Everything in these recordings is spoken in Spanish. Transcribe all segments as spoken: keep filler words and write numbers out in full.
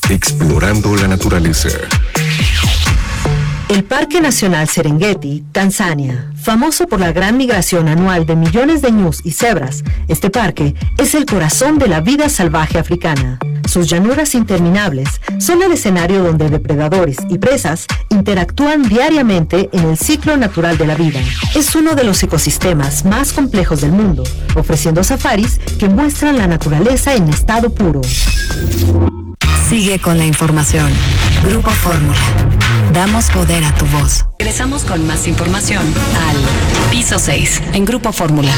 Explorando la naturaleza. El Parque Nacional Serengeti, Tanzania, famoso por la gran migración anual de millones de ñus y cebras, este parque es el corazón de la vida salvaje africana. Sus llanuras interminables son el escenario donde depredadores y presas interactúan diariamente en el ciclo natural de la vida. Es uno de los ecosistemas más complejos del mundo, ofreciendo safaris que muestran la naturaleza en estado puro. Sigue con la información. Grupo Fórmula. Damos poder a tu voz. Regresamos con más información al Piso seis en Grupo Fórmula.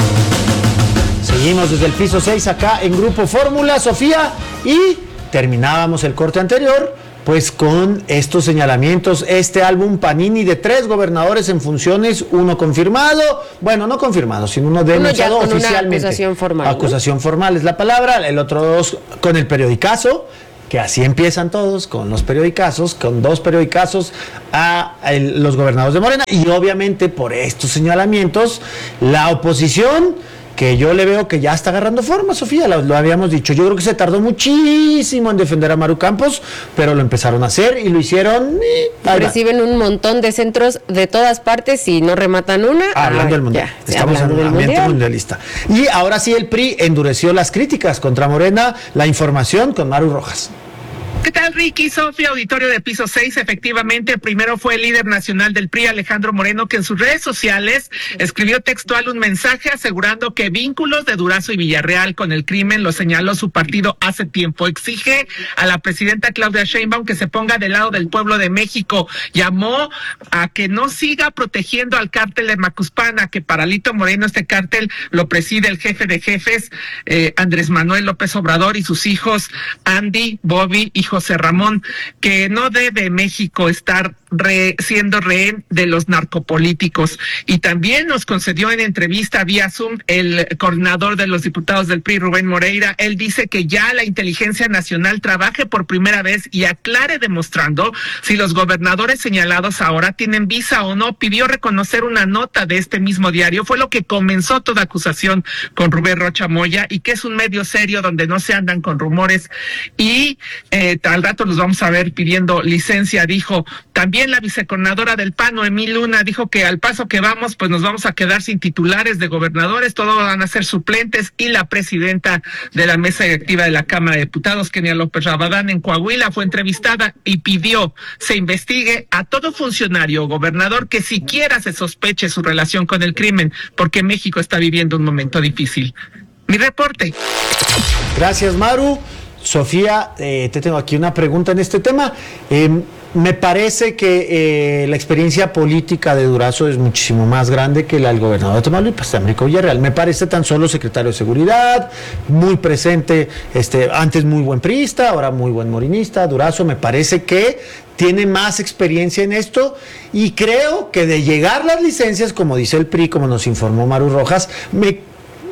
Seguimos desde el Piso seis acá en Grupo Fórmula, Sofía, y terminábamos el corte anterior pues con estos señalamientos, este álbum Panini de tres gobernadores en funciones, uno confirmado, bueno, no confirmado, sino uno denunciado uno ya con oficialmente. Una acusación formal. Acusación ¿no? formal es la palabra, el otro dos con el periodicazo, que así empiezan todos, con los periodicazos, con dos periodicazos a el, los gobernadores de Morena, y obviamente por estos señalamientos, la oposición, que yo le veo que ya está agarrando forma, Sofía, lo, lo habíamos dicho, yo creo que se tardó muchísimo en defender a Maru Campos, pero lo empezaron a hacer y lo hicieron. Y reciben un montón de centros de todas partes y no rematan una. Hablando del mundial, ya, estamos en un ambiente mundial. mundialista. Y ahora sí el P R I endureció las críticas contra Morena, la información con Maru Rojas. ¿Qué tal, Ricky, Sofía, auditorio de Piso seis? Efectivamente, primero fue el líder nacional del P R I, Alejandro Moreno, que en sus redes sociales escribió textual un mensaje asegurando que vínculos de Durazo y Villarreal con el crimen lo señaló su partido hace tiempo. Exige a la presidenta Claudia Sheinbaum que se ponga del lado del pueblo de México. Llamó a que no siga protegiendo al cártel de Macuspana, que para Lito Moreno este cártel lo preside el jefe de jefes, eh, Andrés Manuel López Obrador, y sus hijos Andy, Bobby y José Ramón, que no debe México estar re, siendo rehén de los narcopolíticos. Y también nos concedió en entrevista vía Zoom el coordinador de los diputados del P R I, Rubén Moreira. Él dice que ya la inteligencia nacional trabaje por primera vez y aclare demostrando si los gobernadores señalados ahora tienen visa o no. Pidió reconocer una nota de este mismo diario, fue lo que comenzó toda acusación con Rubén Rocha Moya, y que es un medio serio donde no se andan con rumores. Y eh, al rato los vamos a ver pidiendo licencia, dijo. También la vicecoordinadora del P A N, Noemí Luna, dijo que al paso que vamos, pues nos vamos a quedar sin titulares de gobernadores, todos van a ser suplentes. Y la presidenta de la mesa directiva de la Cámara de Diputados, Kenia López Rabadán, en Coahuila, fue entrevistada y pidió se investigue a todo funcionario o gobernador que siquiera se sospeche su relación con el crimen, porque México está viviendo un momento difícil. Mi reporte. Gracias, Maru. Sofía, eh, te tengo aquí una pregunta en este tema. Eh, me parece que eh, la experiencia política de Durazo es muchísimo más grande que la del gobernador de Tamaulipas, de Américo Villarreal. Me parece tan solo secretario de Seguridad, muy presente, este, antes muy buen priista, ahora muy buen morinista. Durazo me parece que tiene más experiencia en esto, y creo que de llegar las licencias, como dice el P R I, como nos informó Maru Rojas, me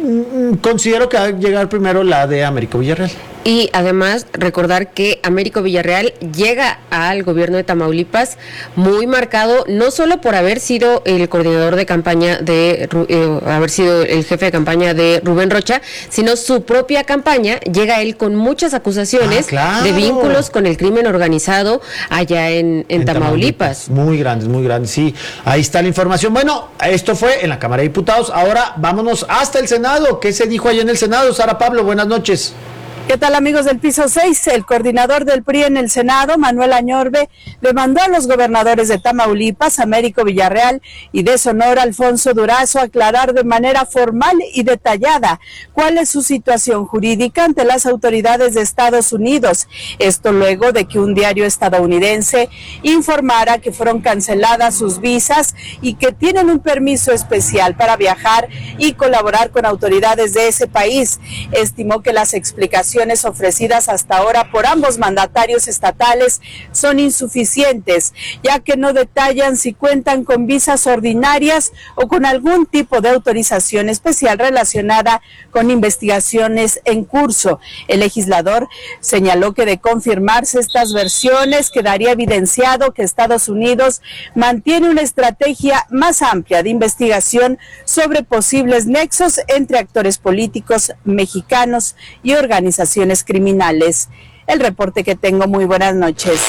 considero que va a llegar primero la de Américo Villarreal. Y además recordar que Américo Villarreal llega al gobierno de Tamaulipas muy marcado, no solo por haber sido el coordinador de campaña de, eh, haber sido el jefe de campaña de Rubén Rocha, sino su propia campaña. Llega él con muchas acusaciones ah, claro. de vínculos con el crimen organizado allá en, en, en Tamaulipas. Tamaulipas. Muy grandes, muy grandes, sí. Ahí está la información. Bueno, esto fue en la Cámara de Diputados. Ahora vámonos hasta el Senado. ¿Qué se dijo allá en el Senado? Sara Pablo, buenas noches. ¿Qué tal, amigos del Piso seis? El coordinador del P R I en el Senado, Manuel Añorbe, demandó a los gobernadores de Tamaulipas, Américo Villarreal, y de Sonora, Alfonso Durazo, aclarar de manera formal y detallada cuál es su situación jurídica ante las autoridades de Estados Unidos. Esto luego de que un diario estadounidense informara que fueron canceladas sus visas y que tienen un permiso especial para viajar y colaborar con autoridades de ese país. Estimó que las explicaciones ofrecidas hasta ahora por ambos mandatarios estatales son insuficientes, ya que no detallan si cuentan con visas ordinarias o con algún tipo de autorización especial relacionada con investigaciones en curso. El legislador señaló que de confirmarse estas versiones quedaría evidenciado que Estados Unidos mantiene una estrategia más amplia de investigación sobre posibles nexos entre actores políticos mexicanos y organizaciones criminales. el reporte que tengo. Muy buenas noches.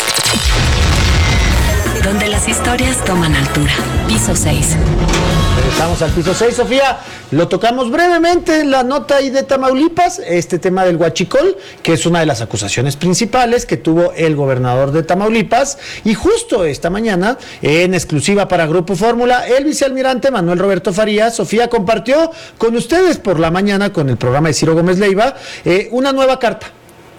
Donde las historias toman altura. Piso seis. Regresamos al piso seis, Sofía. Lo tocamos brevemente en la nota ahí de Tamaulipas, este tema del huachicol, que es una de las acusaciones principales que tuvo el gobernador de Tamaulipas. Y justo esta mañana, en exclusiva para Grupo Fórmula, el vicealmirante Manuel Roberto Farías, Sofía, compartió con ustedes por la mañana, con el programa de Ciro Gómez Leiva, eh, una nueva carta.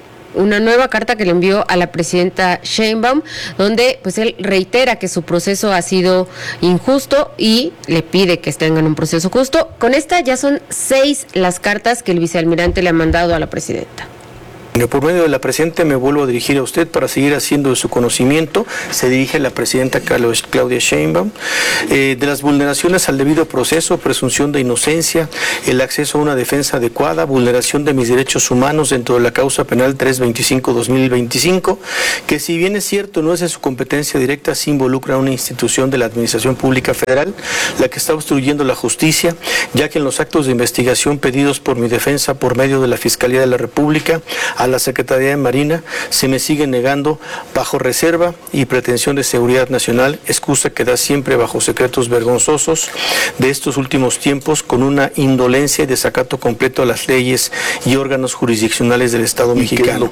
Una nueva carta que le envió a la presidenta Sheinbaum, donde pues él reitera que su proceso ha sido injusto y le pide que tengan un proceso justo. Con esta ya son seis las cartas que el vicealmirante le ha mandado a la presidenta. Por medio de la presidenta me vuelvo a dirigir a usted para seguir haciendo de su conocimiento. Se dirige a la presidenta Carlos, Claudia Sheinbaum, eh, de las vulneraciones al debido proceso, presunción de inocencia, el acceso a una defensa adecuada, vulneración de mis derechos humanos dentro de la causa penal trescientos veinticinco guión dos mil veinticinco, que si bien es cierto no es de su competencia directa, sí involucra a una institución de la Administración Pública Federal, la que está obstruyendo la justicia, ya que en los actos de investigación pedidos por mi defensa por medio de la Fiscalía de la República a la Secretaría de Marina se me sigue negando bajo reserva y pretensión de seguridad nacional, excusa que da siempre bajo secretos vergonzosos de estos últimos tiempos, con una indolencia y desacato completo a las leyes y órganos jurisdiccionales del Estado mexicano.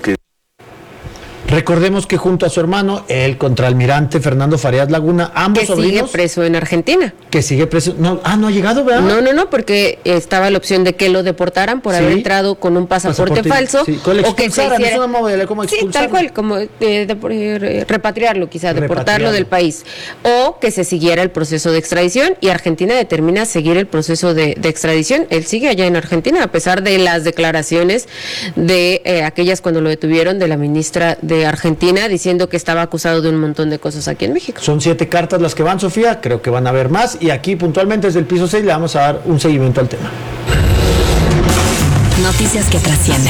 Recordemos que junto a su hermano, el contraalmirante Fernando Farías Laguna, ambos que sobrinos... sigue preso en Argentina. Que sigue preso... No, ah, no ha llegado, ¿verdad? No, no, no, porque estaba la opción de que lo deportaran por sí. haber entrado con un pasaporte, pasaporte falso. Sí. O que se hiciera... es una modalidad como sí, tal cual, como eh, de, de, repatriarlo quizá, deportarlo del país. O que se siguiera el proceso de extradición y Argentina determina seguir el proceso de, de extradición. Él sigue allá en Argentina, a pesar de las declaraciones de eh, aquellas cuando lo detuvieron de la ministra de Argentina, diciendo que estaba acusado de un montón de cosas aquí en México. Son siete cartas las que van, Sofía, creo que van a haber más, y aquí puntualmente desde el piso seis le vamos a dar un seguimiento al tema. Noticias que trascienden.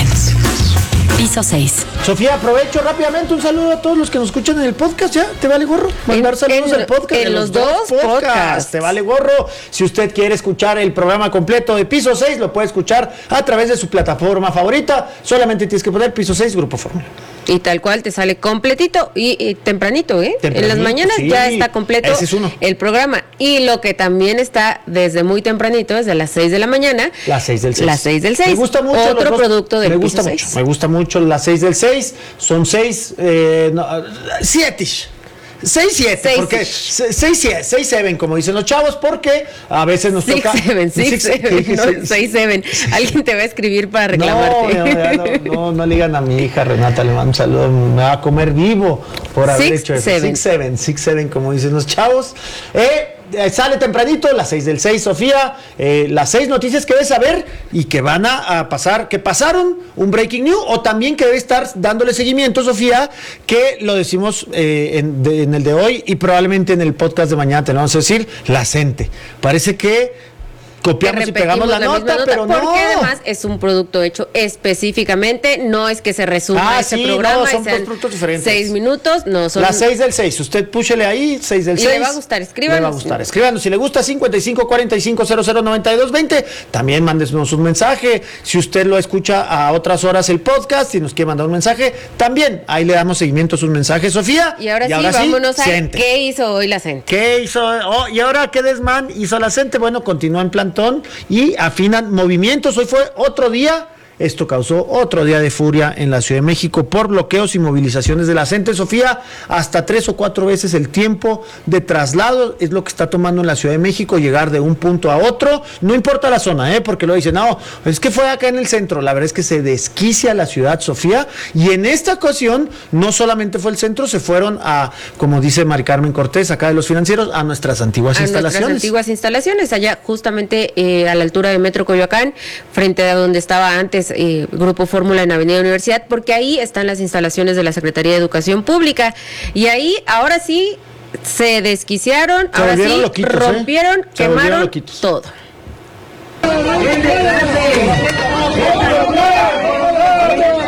Piso seis. Sofía, aprovecho rápidamente un saludo a todos los que nos escuchan en el podcast. ¿Ya? ¿Te vale gorro? Mandar en, saludos al podcast. En, en los, los dos podcasts. podcasts. Te vale gorro. Si usted quiere escuchar el programa completo de Piso seis, lo puede escuchar a través de su plataforma favorita. Solamente tienes que poner Piso seis, Grupo Fórmula. Y tal cual te sale completito y, y tempranito, ¿eh? Tempranito, en las mañanas sí, ya está completo ese es uno. El programa. Y lo que también está desde muy tempranito, desde las seis de la mañana. Las seis del seis. Las seis del seis. Me gusta mucho. Otro los producto del Me gusta Piso mucho. seis. Me gusta mucho las seis del seis. Son seis, eh, no, siete. seis siete, porque seis siete, como dicen los chavos, porque a veces nos six, toca seven, six, seven, no, seis siete. Alguien te va a escribir para reclamarte. No, no, no, no, no le digan a mi hija Renata, le mando un saludo, me va a comer vivo por haber six, hecho eso. seven. seis siete, seis siete, como dicen los chavos. Eh, sale tempranito, las seis del seis, Sofía, eh, las seis noticias que debes saber y que van a, a pasar, que pasaron, un breaking news, o también que debe estar dándole seguimiento, Sofía, que lo decimos eh, en, de, en el de hoy y probablemente en el podcast de mañana te lo vamos a decir, la CENTE. Parece que copiamos y pegamos la, la nota, nota, pero porque no. Porque además es un producto hecho específicamente, no es que se resuma ah, ese sí, programa, no, son dos productos diferentes. Seis minutos, no son. Las seis del seis, usted púchele ahí, seis del seis. Y le va a gustar, escríbanos. Le va a gustar, escríbanos. Si le gusta, cincuenta y cinco cuarenta y cinco cero cero noventa y dos veinte. También mándenos un mensaje. Si usted lo escucha a otras horas el podcast y nos quiere mandar un mensaje, también ahí le damos seguimiento a sus mensajes, Sofía. Y ahora, y ahora sí, vámonos sí, a CENTE. ¿Qué hizo hoy la CENTE? ¿Qué hizo? Oh, y ahora, ¿qué desmán hizo la CENTE? Bueno, continúa en plantón y afinan movimientos. Hoy fue otro día. Esto causó otro día de furia en la Ciudad de México por bloqueos y movilizaciones de la CENTE, Sofía. Hasta tres o cuatro veces el tiempo de traslado es lo que está tomando en la Ciudad de México, llegar de un punto a otro. No importa la zona, ¿eh? Porque lo dicen, no, es que fue acá en el centro. La verdad es que se desquicia la ciudad, Sofía. Y en esta ocasión, no solamente fue el centro, se fueron a, como dice Mari Carmen Cortés, acá de los financieros, a nuestras antiguas a instalaciones. Nuestras antiguas instalaciones, allá justamente eh, a la altura de Metro Coyoacán, frente a donde estaba antes Eh, Grupo Fórmula en Avenida Universidad, porque ahí están las instalaciones de la Secretaría de Educación Pública y ahí ahora sí se desquiciaron, se ahora sí loquitos, rompieron, ¿eh? Quemaron todo.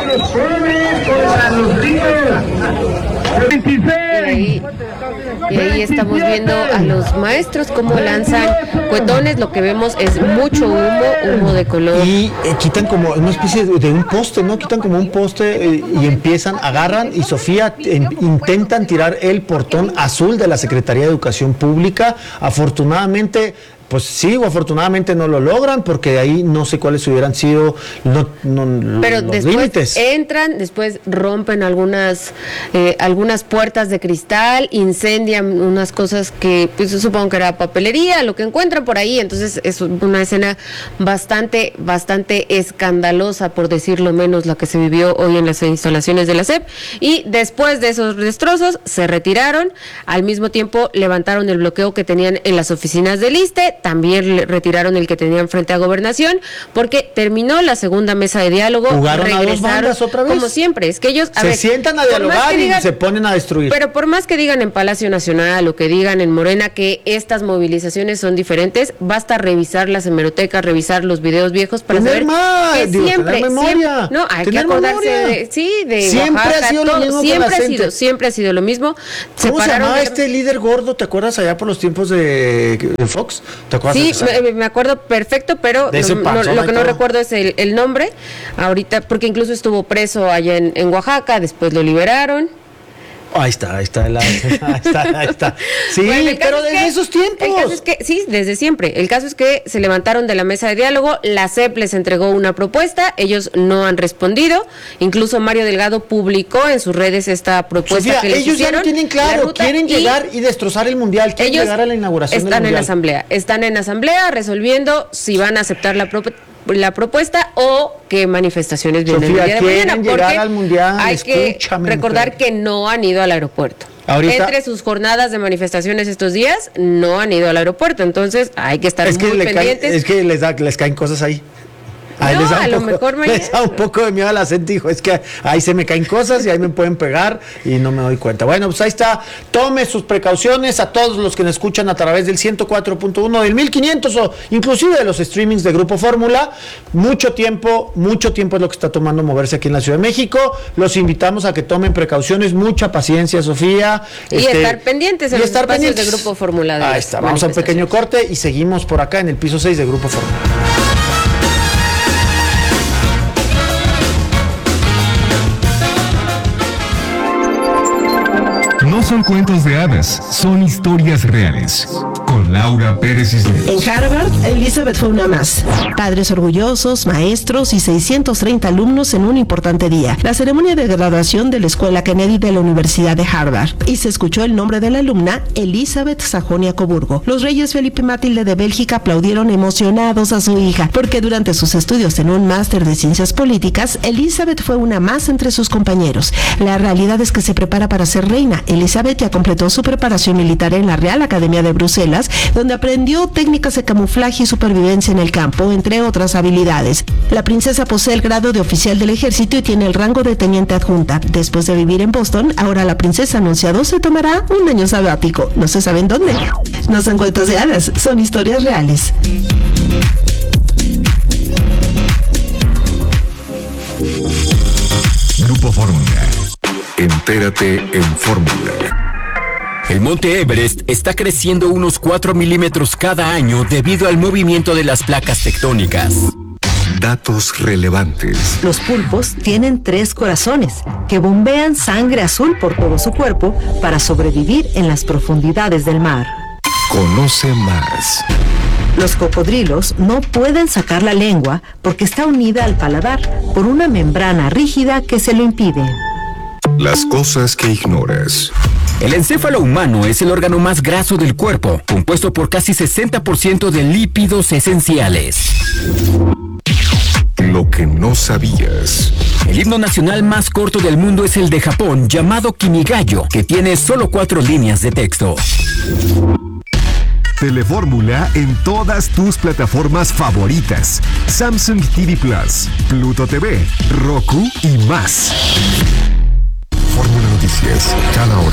Y ahí, y ahí ahí estamos viendo a los maestros cómo lanzan cuetones. Lo que vemos es mucho humo, humo de color. Y eh, quitan como una especie de, de un poste, ¿no? Quitan como un poste eh, y empiezan, agarran y Sofía eh, intentan tirar el portón azul de la Secretaría de Educación Pública. Afortunadamente, pues sí, o afortunadamente no lo logran, porque de ahí no sé cuáles hubieran sido no, no, Pero los después límites. Entran, después rompen algunas eh, algunas puertas de cristal, incendian unas cosas que pues supongo que era papelería, lo que encuentran por ahí. Entonces es una escena bastante, bastante escandalosa, por decirlo menos, la que se vivió hoy en las instalaciones de la S E P. Y después de esos destrozos se retiraron, al mismo tiempo levantaron el bloqueo que tenían en las oficinas del ISSSTE. También le retiraron el que tenían frente a Gobernación, porque terminó la segunda mesa de diálogo. ¿Jugaron a dos bandas otra vez? Como siempre, es que ellos a se ver, sientan a dialogar y digan, se ponen a destruir. Pero por más que digan en Palacio Nacional o que digan en Morena que estas movilizaciones son diferentes, basta revisar las hemerotecas, revisar los videos viejos para tener saber más, que digo, siempre, tener memoria, siempre, no, hay que acordarse memoria. de, sí, de siempre Oaxaca, ha sido todo, lo mismo siempre ha con la sido, siempre ha sido lo mismo. ¿Cómo se llamaba de... este líder gordo? ¿Te acuerdas allá por los tiempos de, de Fox? ¿Te acuerdas? Sí, de me, me acuerdo perfecto, pero no, no, lo que no recuerdo es el, el nombre ahorita, porque incluso estuvo preso allá en, en Oaxaca, después lo liberaron. Ahí está, ahí está, la, ahí está, ahí está. Sí, bueno, pero desde que, esos tiempos. El caso es que, sí, desde siempre. El caso es que se levantaron de la mesa de diálogo, la S E P les entregó una propuesta, ellos no han respondido. Incluso Mario Delgado publicó en sus redes esta propuesta. Sofía, que les ellos hicieron, ya lo tienen claro, quieren y llegar y destrozar el mundial, quieren ellos llegar a la inauguración están del mundial. en asamblea, están en asamblea resolviendo si van a aceptar la propuesta. la propuesta o qué manifestaciones vienen Sofía, el día de mañana, quieren llegar al mundial, hay que recordar mujer. que no han ido al aeropuerto. Ahorita, entre sus jornadas de manifestaciones estos días no han ido al aeropuerto, entonces hay que estar es que muy le pendientes. Cae, es que les, da, les caen cosas ahí. Ahí no, les da un a poco, lo mejor mañana. Les da un poco de miedo al acento, hijo, es que ahí se me caen cosas y ahí me pueden pegar y no me doy cuenta. Bueno, pues ahí está, tome sus precauciones a todos los que nos escuchan a través del ciento cuatro punto uno, del mil quinientos o inclusive de los streamings de Grupo Fórmula. Mucho tiempo, mucho tiempo es lo que está tomando moverse aquí en la Ciudad de México. Los invitamos a que tomen precauciones, mucha paciencia, Sofía. Y este, estar pendientes en los espacios pendientes. de Grupo Fórmula. Ahí está, vamos a un pequeño corte y seguimos por acá en el piso seis de Grupo Fórmula. No son cuentos de hadas, son historias reales. Con Laura Pérez Cisneros. En Harvard, Elizabeth fue una más. Padres orgullosos, maestros y seiscientos treinta alumnos en un importante día. La ceremonia de graduación de la Escuela Kennedy de la Universidad de Harvard. Y se escuchó el nombre de la alumna, Elizabeth Sajonia-Coburgo. Los reyes Felipe y Matilde de Bélgica aplaudieron emocionados a su hija, porque durante sus estudios en un máster de ciencias políticas, Elizabeth fue una más entre sus compañeros. La realidad es que se prepara para ser reina. Elizabeth ya completó su preparación militar en la Real Academia de Bruselas, donde aprendió técnicas de camuflaje y supervivencia en el campo, entre otras habilidades. La princesa posee el grado de oficial del ejército y tiene el rango de teniente adjunta. Después de vivir en Boston, ahora la princesa anunciado se tomará un año sabático. No se sabe en dónde. No son cuentos de hadas, son historias reales. Grupo Fórmula. Entérate en Fórmula. El monte Everest está creciendo unos cuatro milímetros cada año debido al movimiento de las placas tectónicas. Datos relevantes. Los pulpos tienen tres corazones que bombean sangre azul por todo su cuerpo para sobrevivir en las profundidades del mar. Conoce más. Los cocodrilos no pueden sacar la lengua porque está unida al paladar por una membrana rígida que se lo impide. Las cosas que ignoras. El encéfalo humano es el órgano más graso del cuerpo, compuesto por casi sesenta por ciento de lípidos esenciales. Lo que no sabías. El himno nacional más corto del mundo es el de Japón, llamado Kimigayo, que tiene solo cuatro líneas de texto. Telefórmula en todas tus plataformas favoritas. Samsung T V Plus, Pluto T V, Roku y más. Fórmula Noticias, cada hora.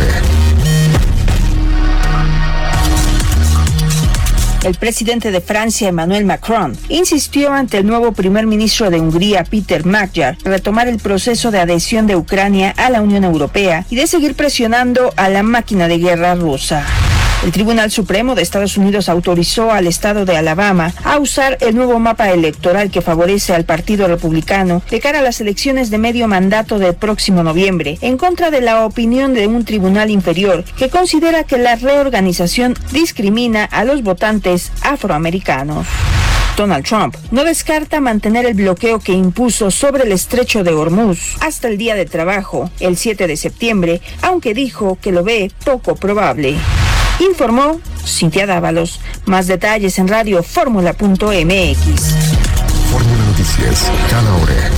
El presidente de Francia, Emmanuel Macron, insistió ante el nuevo primer ministro de Hungría, Peter Magyar, retomar el proceso de adhesión de Ucrania a la Unión Europea y de seguir presionando a la máquina de guerra rusa. El Tribunal Supremo de Estados Unidos autorizó al estado de Alabama a usar el nuevo mapa electoral que favorece al Partido Republicano de cara a las elecciones de medio mandato del próximo noviembre, en contra de la opinión de un tribunal inferior que considera que la reorganización discrimina a los votantes afroamericanos. Donald Trump no descarta mantener el bloqueo que impuso sobre el estrecho de Hormuz hasta el día de trabajo, el siete de septiembre, aunque dijo que lo ve poco probable. Informó Cintia Dávalos. Más detalles en radio fórmula punto m x. Fórmula Noticias, cada hora.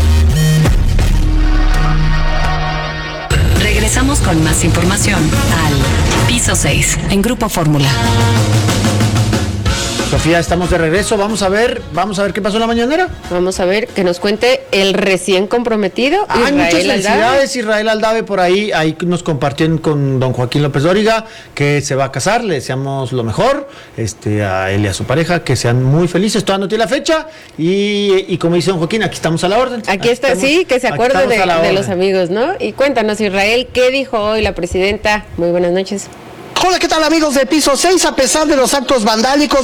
Regresamos con más información al Piso seis en Grupo Fórmula. Sofía, estamos de regreso. Vamos a ver, vamos a ver qué pasó en la mañanera. Vamos a ver que nos cuente el recién comprometido Hay Israel muchas Aldave. felicidades, Israel Aldave por ahí, ahí nos compartió con don Joaquín López Dóriga que se va a casar, le deseamos lo mejor, este, a él y a su pareja, que sean muy felices, todavía no tiene la fecha, y, y como dice don Joaquín, aquí estamos a la orden. Aquí, aquí está, estamos, sí, que se acuerde de, de los amigos, ¿no? Y cuéntanos, Israel, ¿qué dijo hoy la presidenta? Muy buenas noches. Hola, ¿qué tal amigos de Piso seis? A pesar de los actos vandálicos